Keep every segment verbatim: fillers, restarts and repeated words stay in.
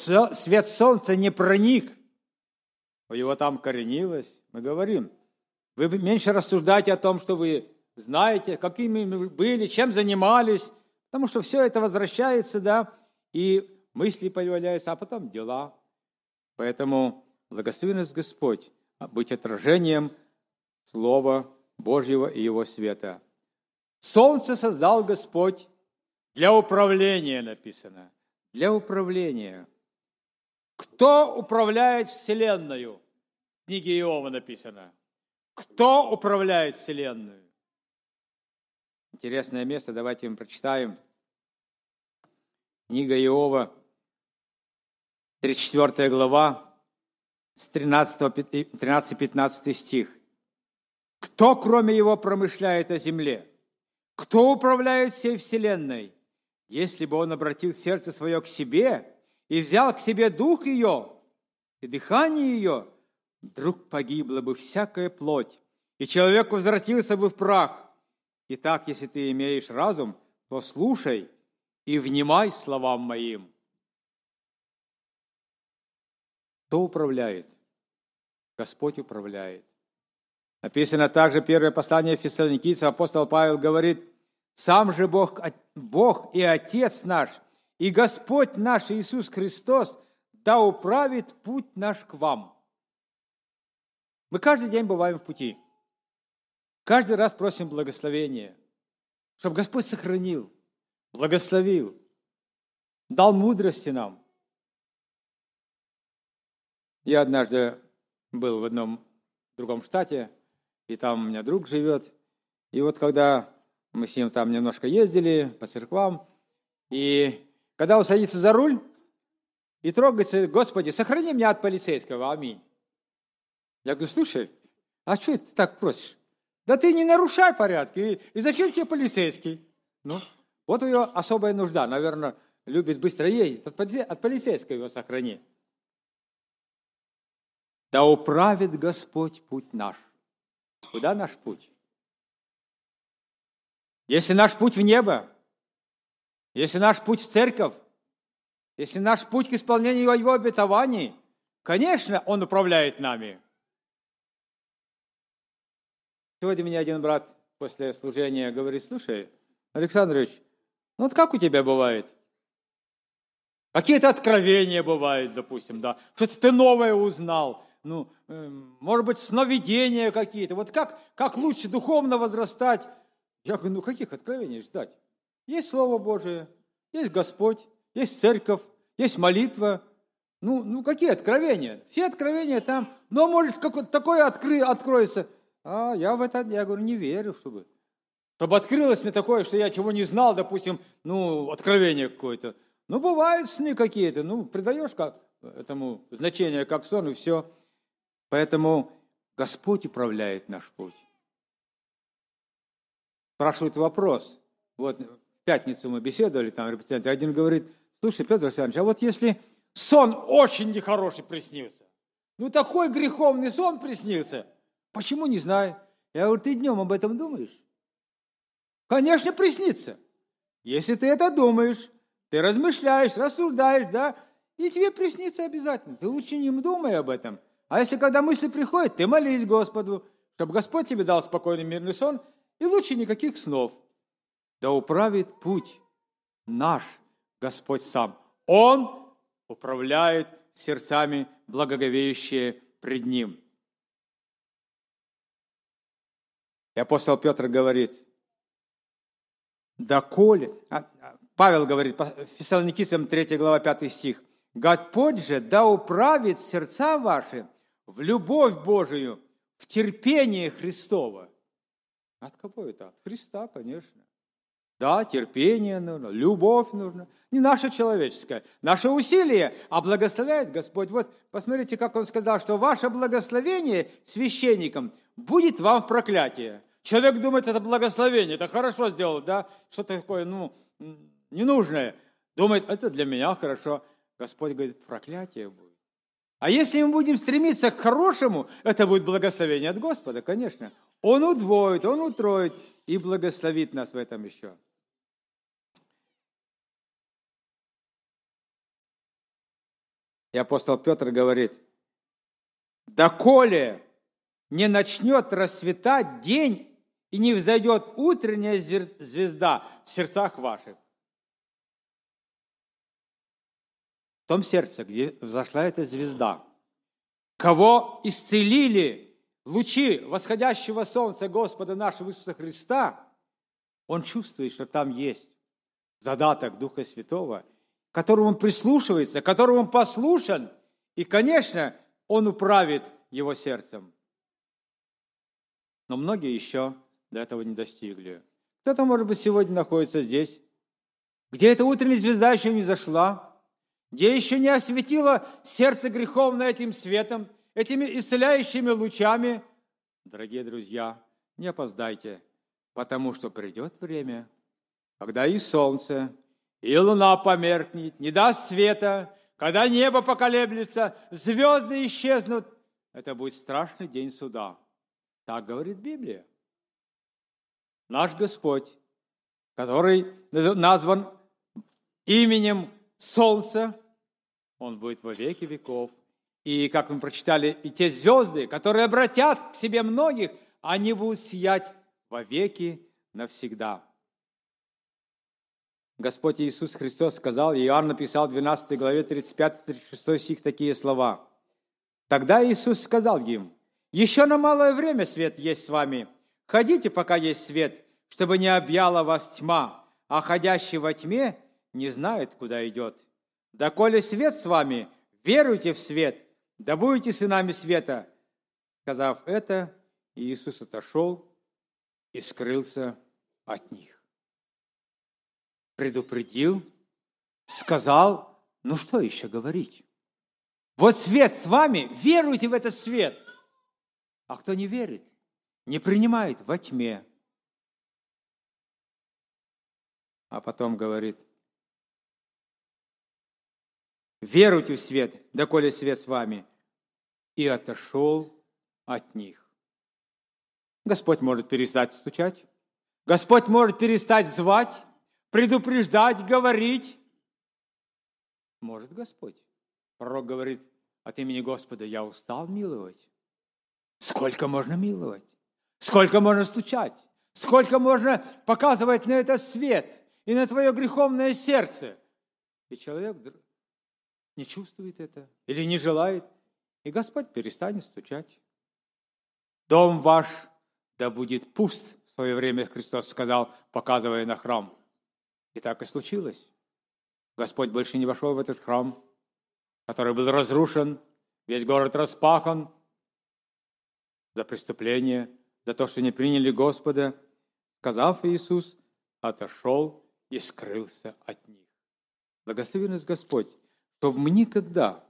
свет солнца не проник, у его там коренилось, мы говорим, вы меньше рассуждайте о том, что вы знаете, какими вы были, чем занимались, потому что все это возвращается, да, и мысли появляются, а потом дела. Поэтому благослови нас Господь быть отражением Слова Божьего и Его света. Солнце создал Господь для управления, написано. Для управления. Кто управляет Вселенную? В книге Иова написано. Кто управляет Вселенную? Интересное место, давайте мы прочитаем. Книга Иова, тридцать четвёртая глава, с тринадцатого-пятнадцатый стих. Кто, кроме Его, промышляет о земле? Кто управляет всей вселенной? Если бы Он обратил сердце свое к себе и взял к себе дух ее и дыхание ее, вдруг погибла бы всякая плоть, и человек возвратился бы в прах. Итак, если ты имеешь разум, то слушай и внимай словам моим. Кто управляет? Господь управляет. Написано также первое послание Фессалоникийцам, апостол Павел говорит, «Сам же Бог, Бог и Отец наш, и Господь наш Иисус Христос, да управит путь наш к вам». Мы каждый день бываем в пути. Каждый раз просим благословения, чтобы Господь сохранил, благословил, дал мудрости нам. Я однажды был в одном другом штате, и там у меня друг живет. И вот когда мы с ним там немножко ездили по церквам, и когда он садится за руль и трогается, Господи, сохрани меня от полицейского, аминь. Я говорю, слушай, а что ты так просишь? Да ты не нарушай порядки, и, и зачем тебе полицейский? Ну, вот у него особая нужда, наверное, любит быстро ездить, от, от полицейского его сохрани. Да управит Господь путь наш. Куда наш путь? Если наш путь в небо, если наш путь в церковь, если наш путь к исполнению Его обетований, конечно, Он управляет нами. Сегодня мне один брат после служения говорит, слушай, Александрович, ну вот как у тебя бывает? Какие-то откровения бывают, допустим, да, что-то ты новое узнал, ну, э, может быть, сновидения какие-то. Вот как, как лучше духовно возрастать? Я говорю, ну каких откровений ждать? Есть Слово Божие, есть Господь, есть церковь, есть молитва. Ну, ну какие откровения? Все откровения там, но может какое-то такое откры, откроется. А я в это, я говорю, не верю, чтобы. Чтобы открылось мне такое, что я чего не знал, допустим, ну, откровение какое-то. Ну, бывают сны какие-то, ну, придаешь как этому значение, как сон, и все. Поэтому Господь управляет наш путь. Спрашивают вопрос. Вот в пятницу мы беседовали, там репетиции. Один говорит, слушай, Петр Александрович, а вот если сон очень нехороший приснился, ну, такой греховный сон приснился, почему, не знаю. Я говорю, ты днем об этом думаешь? Конечно, приснится. Если ты это думаешь, ты размышляешь, рассуждаешь, да, и тебе приснится обязательно. Ты лучше не думай об этом. А если когда мысли приходят, ты молись Господу, чтобы Господь тебе дал спокойный мирный сон, и лучше никаких снов. Да управит путь наш Господь сам. Он управляет сердцами, благоговеющие пред Ним. И апостол Петр говорит, доколе, Павел говорит, Фессалоникийцам третья глава, пятый стих, Господь же да управит сердца ваши в любовь Божию, в терпение Христово. От кого это? От Христа, конечно. Да, терпение нужно, любовь нужна. Не наша человеческая. Наше усилие, а благословляет Господь. Вот посмотрите, как Он сказал, что ваше благословение священникам будет вам в проклятие. Человек думает, это благословение, это хорошо сделал, да? Что-то такое, ну, ненужное. Думает, это для меня хорошо. Господь говорит, проклятие будет. А если мы будем стремиться к хорошему, это будет благословение от Господа, конечно. Он удвоит, Он утроит и благословит нас в этом еще. И апостол Петр говорит: «Доколе не начнет расцветать день и не взойдет утренняя звезда в сердцах ваших». В том сердце, где взошла эта звезда, кого исцелили лучи восходящего солнца Господа нашего Иисуса Христа, он чувствует, что там есть задаток Духа Святого, к которому он прислушивается, которому он послушен, и, конечно, он управит его сердцем. Но многие еще до этого не достигли. Кто-то, может быть, сегодня находится здесь, где эта утренняя звезда еще не зашла, где еще не осветило сердце греховное этим светом, этими исцеляющими лучами. Дорогие друзья, не опоздайте, потому что придет время, когда и солнце, и луна померкнет, не даст света, когда небо поколеблется, звезды исчезнут. Это будет страшный день суда. Так говорит Библия. Наш Господь, который назван именем Солнца, Он будет во веки веков. И, как мы прочитали, и те звезды, которые обратят к себе многих, они будут сиять во веки навсегда. Господь Иисус Христос сказал, Иоанн написал в двенадцатой главе тридцать пятый тридцать шестой стих такие слова. Тогда Иисус сказал им: «Еще на малое время свет есть с вами. Ходите, пока есть свет, чтобы не объяла вас тьма, а ходящий во тьме не знает, куда идет. Доколе свет с вами, веруйте в свет, да будете сынами света». Сказав это, Иисус отошел и скрылся от них. Предупредил, сказал, ну что еще говорить? Вот свет с вами, веруйте в этот свет. А кто не верит, не принимает во тьме. А потом говорит, веруйте в свет, доколе свет с вами. И отошел от них. Господь может перестать стучать. Господь может перестать звать, предупреждать, говорить. Может Господь. Пророк говорит от имени Господа, я устал миловать. Сколько можно миловать? Сколько можно стучать? Сколько можно показывать на этот свет и на твое греховное сердце? И человек не чувствует это или не желает, и Господь перестанет стучать. Дом ваш да будет пуст, в свое время Христос сказал, показывая на храм. И так и случилось. Господь больше не вошел в этот храм, который был разрушен, весь город распахан за преступление, за то, что не приняли Господа. Сказав, Иисус отошел и скрылся от них. Благослови нас Господь, чтобы мы никогда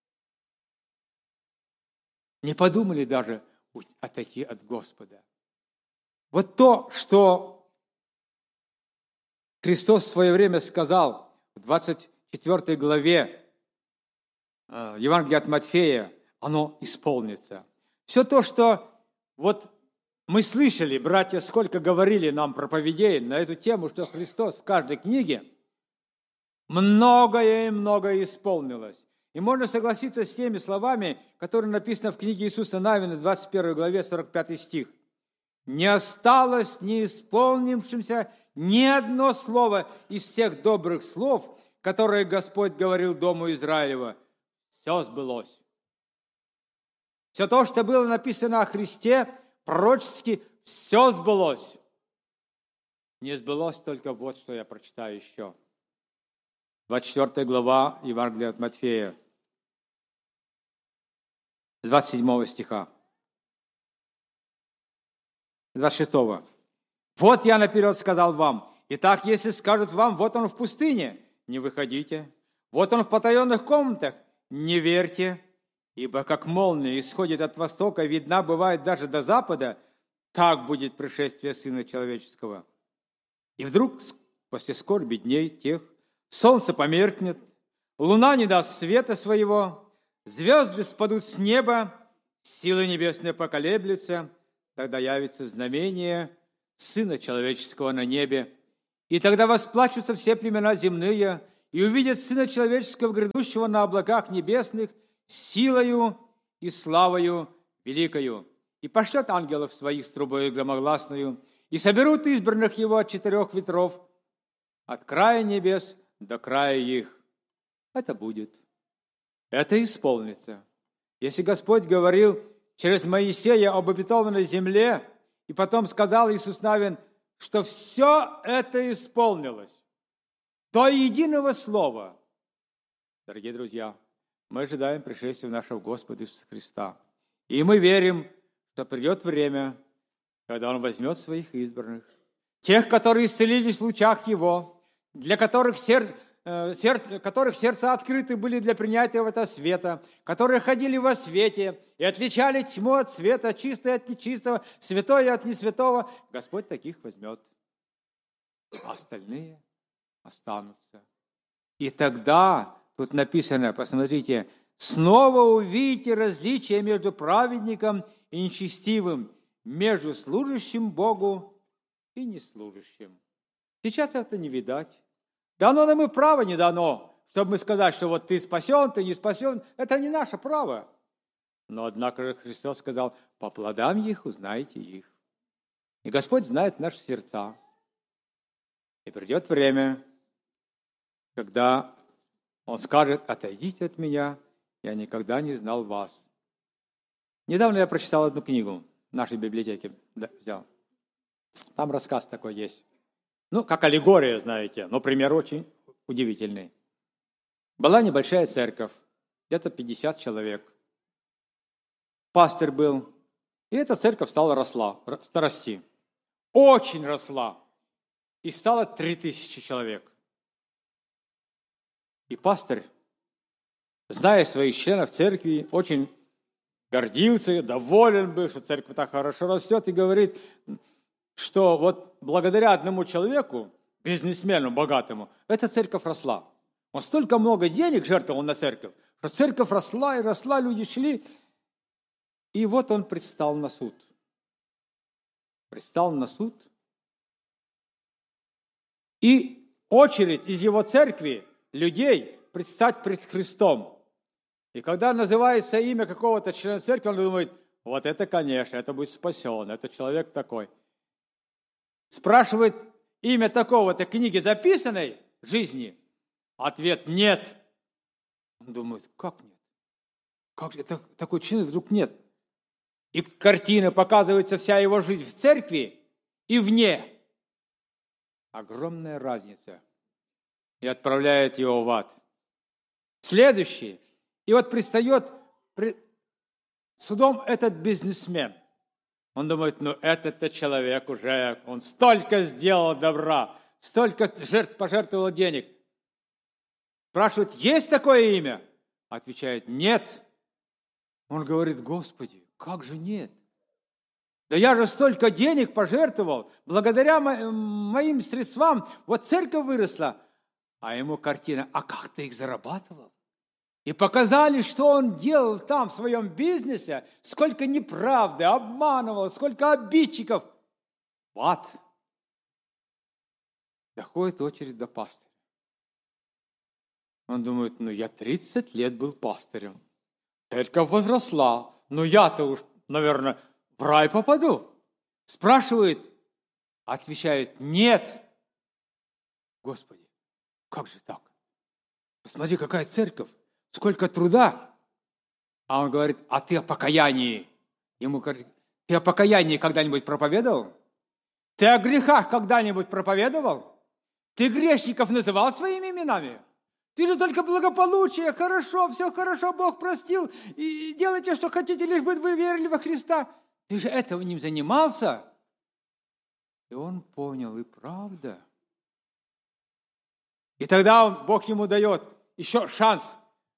не подумали даже отойти от Господа. Вот то, что Христос в свое время сказал в двадцать четвёртой главе Евангелия от Матфея, оно исполнится. Все то, что вот мы слышали, братья, сколько говорили нам проповедей на эту тему, что Христос в каждой книге, многое и многое исполнилось. И можно согласиться с теми словами, которые написаны в книге Иисуса Навина, двадцать первой главе, сорок пятый стих. «Не осталось не исполнившимся ни одно слово из всех добрых слов, которые Господь говорил Дому Израилева. Все сбылось». Все то, что было написано о Христе, пророчески, все сбылось. Не сбылось только вот, что я прочитаю еще. двадцать четвёртая глава Евангелия от Матфея, двадцать седьмого стиха. двадцать шестого. «Вот я наперед сказал вам, итак, если скажут вам, вот он в пустыне, не выходите, вот он в потаенных комнатах, не верьте, ибо как молния исходит от востока, видна бывает даже до запада, так будет пришествие Сына Человеческого. И вдруг, после скорби дней тех, солнце померкнет, луна не даст света своего, звезды спадут с неба, силы небесные поколеблются, тогда явится знамение Сына Человеческого на небе, и тогда восплачутся все племена земные, и увидят Сына Человеческого, грядущего на облаках небесных, силою и славою великою. И пошлет ангелов своих с трубою громогласною, и соберут избранных его от четырех ветров, от края небес до края их. Это будет. Это исполнится. Если Господь говорил через Моисея об обетованной земле, и потом сказал Иисус Навин, что все это исполнилось до единого слова. Дорогие друзья, мы ожидаем пришествия нашего Господа Иисуса Христа. И мы верим, что придет время, когда Он возьмет своих избранных, тех, которые исцелились в лучах Его, для которых сердце, сердце, которых сердца открыты были для принятия этого света, которые ходили во свете и отличали тьму от света, чистое от нечистого, святое от несвятого, Господь таких возьмет. А остальные останутся. И тогда, тут написано, посмотрите, снова увидите различие между праведником и нечестивым, между служащим Богу и неслужащим. Сейчас это не видать. Дано нам и право не дано, чтобы мы сказать, что вот ты спасен, ты не спасен. Это не наше право. Но, однако же, Христос сказал, по плодам их узнаете их. И Господь знает наши сердца. И придет время, когда Он скажет, отойдите от меня, я никогда не знал вас. Недавно я прочитал одну книгу в нашей библиотеке, да, взял. Там рассказ такой есть. Ну, как аллегория, знаете, но пример очень удивительный. Была небольшая церковь, где-то пятьдесят человек. Пастырь был, и эта церковь стала росла, расти. Очень росла. И стало три тысячи человек. И пастырь, зная своих членов церкви, очень гордился, доволен был, что церковь так хорошо растет, и говорит, что вот благодаря одному человеку, бизнесмену, богатому, эта церковь росла. Он столько много денег жертвовал на церковь, что церковь росла и росла, люди шли. И вот он предстал на суд. Предстал на суд. И очередь из его церкви людей предстать пред Христом. И когда называется имя какого-то члена церкви, он думает, вот это, конечно, это будет спасен, это человек такой. Спрашивает имя такого-то книги записанной жизни. Ответ нет. Он думает, как нет? Как это, такой член вдруг нет? И картина показывается вся его жизнь в церкви и вне. Огромная разница. И отправляет его в ад. Следующий. И вот предстает пред судом этот бизнесмен. Он думает, ну этот-то человек уже, он столько сделал добра, столько жертв пожертвовал денег. Спрашивает, есть такое имя? Отвечает, нет. Он говорит, Господи, как же нет? Да я же столько денег пожертвовал, благодаря мо- моим средствам, вот церковь выросла. А ему картина, а как ты их зарабатывал? И показали, что он делал там в своем бизнесе, сколько неправды, обманывал, сколько обидчиков. В ад. Доходит очередь до пастыря. Он думает, ну я тридцать лет был пастырем. Церковь возросла, ну я-то уж, наверное, в рай попаду. Спрашивает, отвечает, нет. Господи, как же так? Посмотри, какая церковь. Сколько труда. А он говорит, а ты о покаянии. Ему говорит, ты о покаянии когда-нибудь проповедовал? Ты о грехах когда-нибудь проповедовал? Ты грешников называл своими именами? Ты же только благополучие, хорошо, все хорошо, Бог простил, и делайте, что хотите, лишь бы вы верили во Христа. Ты же этого не занимался. И он понял, и правда. И тогда он, Бог ему дает еще шанс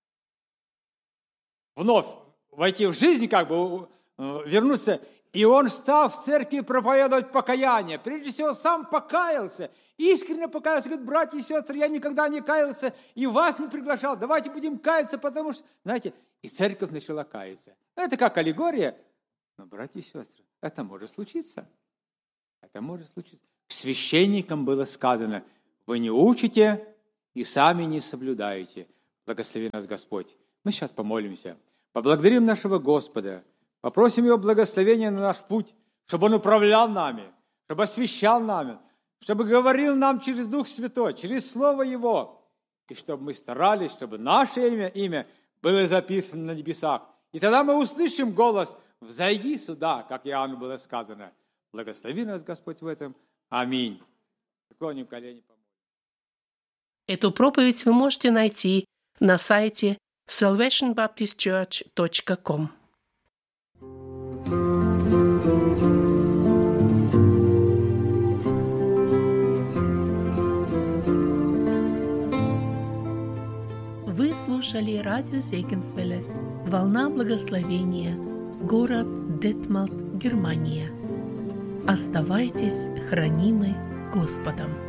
вновь войти в жизнь, как бы вернуться. И он стал в церкви проповедовать покаяние. Прежде всего, сам покаялся. Искренне покаялся. Говорит, братья и сестры, я никогда не каялся и вас не приглашал. Давайте будем каяться, потому что, знаете, и церковь начала каяться. Это как аллегория. Но, братья и сестры, это может случиться. Это может случиться. К священникам было сказано, вы не учите и сами не соблюдаете. Благослови нас, Господь. Мы сейчас помолимся. Поблагодарим нашего Господа. Попросим Его благословения на наш путь, чтобы Он управлял нами, чтобы освящал нами, чтобы говорил нам через Дух Святой, через Слово Его, и чтобы мы старались, чтобы наше имя, имя было записано на небесах. И тогда мы услышим голос «Взойди сюда», как Иоанну было сказано. Благослови нас, Господь, в этом. Аминь. Преклоним колени. Эту проповедь вы можете найти на сайте salvation baptist church точка com. Вы слушали радио Зегенсвелле «Волна благословения», город Детмалт, Германия. Оставайтесь хранимы Господом.